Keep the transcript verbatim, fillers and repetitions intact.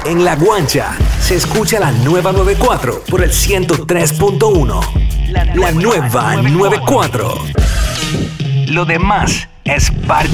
En La Guancha se escucha la nueva noventa y cuatro por el ciento tres punto uno. La nueva noventa y cuatro. Lo demás es parte